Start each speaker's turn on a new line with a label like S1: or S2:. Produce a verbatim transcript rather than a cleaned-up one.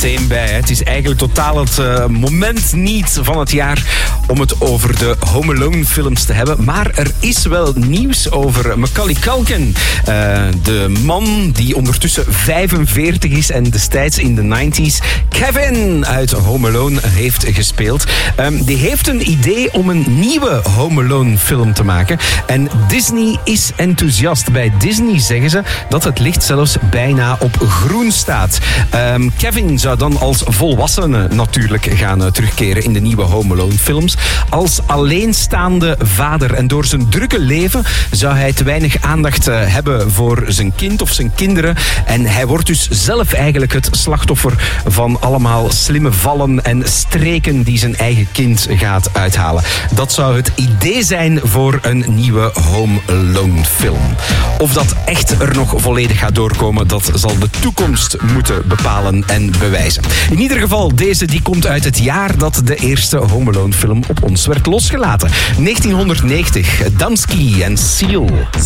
S1: meteen bij. Het is eigenlijk totaal het uh, moment niet van het jaar om het over de Home Alone films te hebben. Maar er is wel nieuws over Macaulay Culkin. Uh, de man die ondertussen vijfenveertig is en destijds in de negentig Kevin uit Home Alone heeft gespeeld. Um, die heeft een idee om een nieuwe Home Alone film te maken. En Disney is enthousiast. Bij Disney zeggen ze dat het licht zelfs bijna op groen staat. Um, Kevin zou dan als volwassene natuurlijk gaan uh, terugkeren in de nieuwe Home Alone films. Als alleenstaande vader. En door zijn drukke leven zou hij te weinig aandacht uh, hebben voor zijn kind of zijn kinderen. En hij wordt dus zelf eigenlijk het slachtoffer van allemaal slimme vallen en streken die zijn eigen kind gaat uithalen. Dat zou het idee zijn voor een nieuwe Home Alone film. Of dat echt er nog volledig gaat doorkomen, dat zal de toekomst moeten bepalen en bewijzen. In ieder geval, deze die komt uit het jaar dat de eerste Home Alone film op ons werd losgelaten. negentien negentig, Damski en Seal.